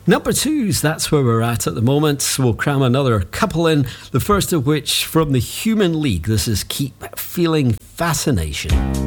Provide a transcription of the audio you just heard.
Number twos, that's where we're at the moment. We'll cram another couple in, the first of which from the Human League. This is Keep Feeling Fascination.